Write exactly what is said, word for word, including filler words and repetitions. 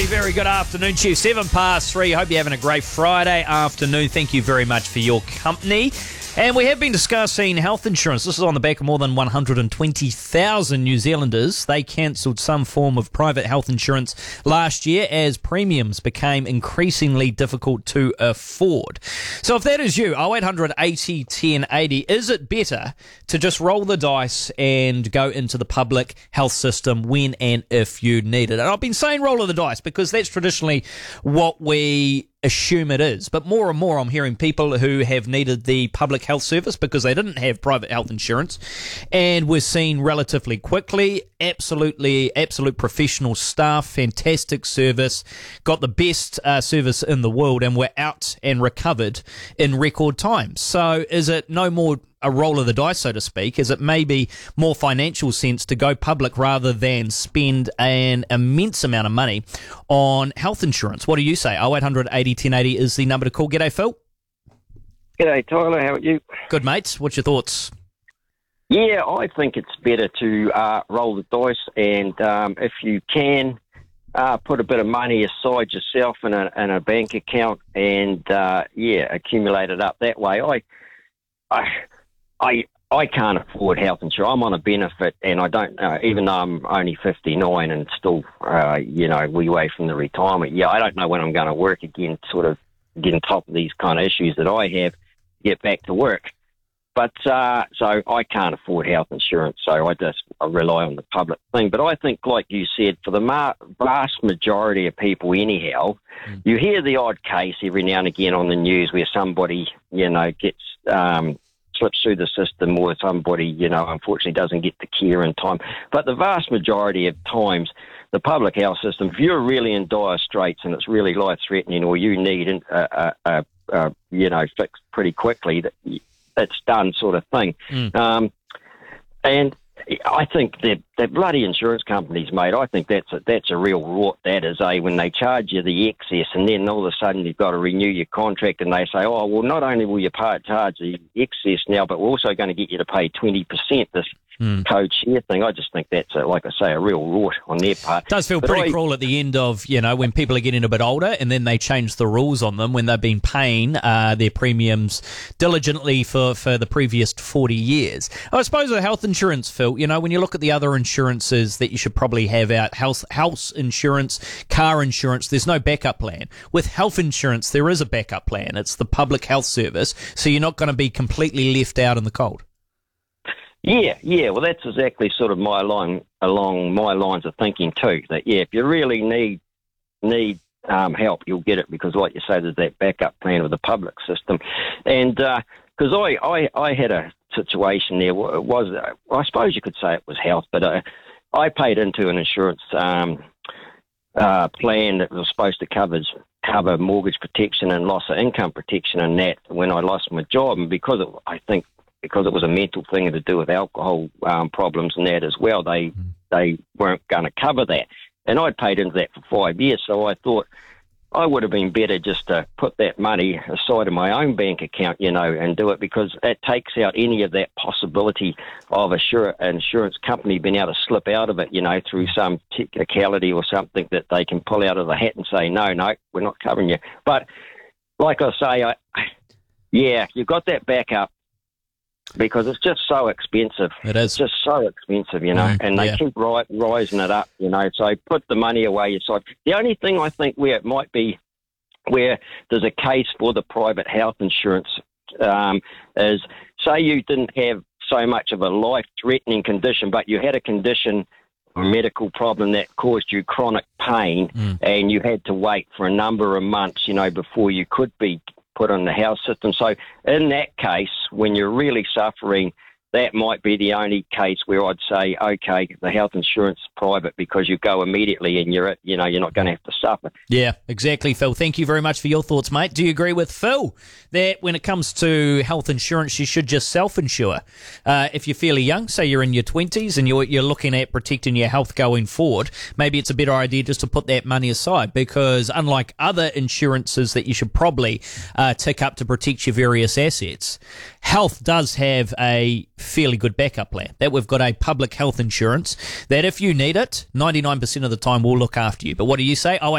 Very, very good afternoon to you. Seven past three. Hope you're having a great Friday afternoon. Thank you very much for your company. And we have been discussing health insurance. This is on the back of more than one hundred twenty thousand New Zealanders. They cancelled some form of private health insurance last year as premiums became increasingly difficult to afford. So if that is you, oh eight hundred eighty ten eighty, is it better to just roll the dice and go into the public health system when and if you need it? And I've been saying roll of the dice because that's traditionally what we assume it is. But more and more I'm hearing people who have needed the public health service because they didn't have private health insurance, and we're seeing relatively quickly absolutely absolute professional staff, fantastic service, got the best uh, service in the world, and we're out and recovered in record time. So is it no more a roll of the dice, so to speak? Is it maybe more financial sense to go public rather than spend an immense amount of money on health insurance? What do you say? oh eight hundred eighty ten eighty is the number to call. G'day, Phil. G'day, Tyler. How are you? Good, mates. What's your thoughts? Yeah, I think it's better to uh, roll the dice, and um, if you can, uh, put a bit of money aside yourself in a, in a bank account, and uh, yeah, accumulate it up that way. I, I, I, I can't afford health insurance. I'm on a benefit, and I don't. Uh, even though I'm only fifty-nine and still, uh, you know, wee way from the retirement. Yeah, I don't know when I'm going to work again. Sort of get on top of these kind of issues that I have, get back to work. But, uh, so I can't afford health insurance, so I just I rely on the public thing. But I think, like you said, for the ma- vast majority of people anyhow, mm. you hear the odd case every now and again on the news where somebody, you know, gets, um, slips through the system, or somebody, you know, unfortunately doesn't get the care in time. But the vast majority of times, the public health system, if you're really in dire straits and it's really life-threatening, or you need, a, a, a, a, you know, fixed pretty quickly, that it's done, sort of thing. Mm. Um, and I think the the bloody insurance companies, mate, I think that's a, that's a real rort, that is, eh, when they charge you the excess and then all of a sudden you've got to renew your contract and they say, oh, well, not only will you pay, charge the excess now, but we're also going to get you to pay twenty percent this mm. code share thing. I just think that's, a, like I say, a real rort on their part. It does feel but pretty I, cruel at the end of, you know, when people are getting a bit older and then they change the rules on them when they've been paying uh, their premiums diligently for, for the previous forty years. I suppose with health insurance, Phil, you know, when you look at the other insurances that you should probably have out, house, house insurance, car insurance, there's no backup plan. With health insurance, there is a backup plan. It's the public health service, so you're not going to be completely left out in the cold. Yeah, yeah. Well, that's exactly sort of my line, along my lines of thinking too, that, yeah, if you really need need um, help, you'll get it, because like you say, there's that backup plan with the public system. And because uh, I, I, I had a situation there, it was, uh, I suppose you could say it was health, but uh, I paid into an insurance um, uh, plan that was supposed to cover, cover mortgage protection and loss of income protection, and that when I lost my job. And because it, I think because it was a mental thing to do with alcohol um, problems and that as well, they mm. they weren't going to cover that. And I'd paid into that for five years, so I thought I would have been better just to put that money aside in my own bank account, you know, and do it, because it takes out any of that possibility of a sure, insurance company being able to slip out of it, you know, through some technicality or something that they can pull out of the hat and say, no, no, we're not covering you. But like I say, I, yeah, you've got that backup, because it's just so expensive. It is. It's just so expensive, you know, mm, and they yeah. keep ri- rising it up, you know, so put the money away aside. The only thing I think where it might be, where there's a case for the private health insurance um, is, say you didn't have so much of a life-threatening condition, but you had a condition, a medical problem that caused you chronic pain, mm. and you had to wait for a number of months, you know, before you could be put on the health system. So in that case, when you're really suffering, that might be the only case where I'd say, okay, the health insurance is private, because you go immediately and you're, you know, you're not going to have to suffer. Yeah, exactly, Phil. Thank you very much for your thoughts, mate. Do you agree with Phil that when it comes to health insurance, you should just self-insure? Uh, if you're fairly young, say you're in your twenties and you're, you're looking at protecting your health going forward, maybe it's a better idea just to put that money aside, because unlike other insurances that you should probably uh, tick up to protect your various assets, health does have a fairly good backup plan, that we've got a public health insurance that if you need it, ninety-nine percent of the time will look after you. But what do you say? Oh,